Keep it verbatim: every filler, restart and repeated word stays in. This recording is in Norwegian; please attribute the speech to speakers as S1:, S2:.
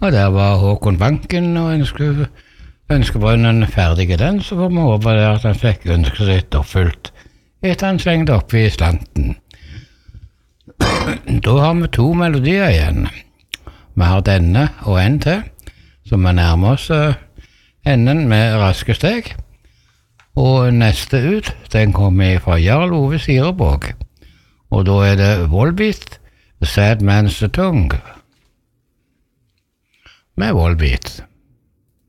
S1: Og der var Håkon Banken og ønske, ønskebrønnen ferdig i den, så får vi håpe det at han fikk ønsket sitt oppfylt etter han slengte opp i slanten. Da har vi to melodier igjen. Vi har denne og en til, så vi nærmer oss uh, enden med raske steg. Og neste ut, den kommer fra Jarl Ove Sirebåg. Og da er det Volbeat, The Sad Man's Tongue. Med Volbeat.